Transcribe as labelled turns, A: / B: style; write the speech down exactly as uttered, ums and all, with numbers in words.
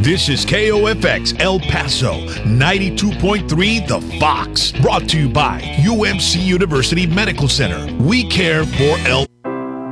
A: This is K O F X El Paso, ninety-two point three The Fox. Brought to you by U M C University Medical Center. We care for El...